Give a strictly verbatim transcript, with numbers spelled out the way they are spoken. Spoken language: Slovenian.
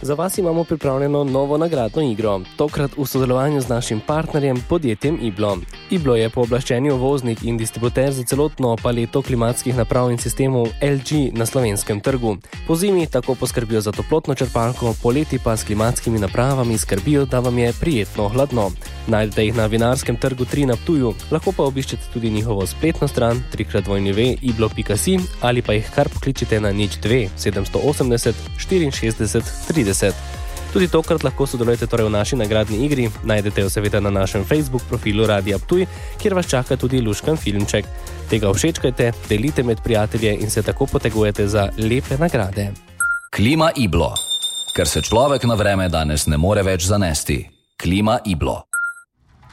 Za vas imamo pripravljeno novo nagradno igro, tokrat v sodelovanju z našim partnerjem, podjetjem Iblo. Iblo je pooblaščeni uvoznik in distributer za celotno paleto klimatskih naprav in sistemov L G na slovenskem trgu. Po zimi tako poskrbijo za toplotno črpalko, poleti pa s klimatskimi napravami skrbijo, da vam je prijetno hladno. Najdete jih na Vinarskem trgu tri na Ptuju, lahko pa obiščete tudi njihovo spletno stran tri krat w w pika iblo pika si ali pa jih kar pokličite na nič dve sedemsto osemdeset štiriinšestdeset trideset. Tudi tokrat lahko sodelujete torej v naši nagradni igri, najdete jo seveda na našem Facebook profilu Radia Ptuj, kjer vas čaka tudi luškan filmček. Tega všečkajte, delite med prijatelje in se tako potegujete za lepe nagrade. Klima Iblo. Ker se človek na vreme danes ne more več zanesti. Klima Iblo.